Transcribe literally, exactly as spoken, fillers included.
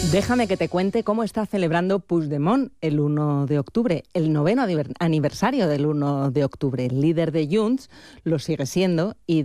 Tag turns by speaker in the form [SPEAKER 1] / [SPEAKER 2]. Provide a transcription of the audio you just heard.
[SPEAKER 1] Déjame que te cuente cómo está celebrando Puigdemont el uno de octubre, el noveno aniversario del uno de octubre. El líder de Junts lo sigue siendo y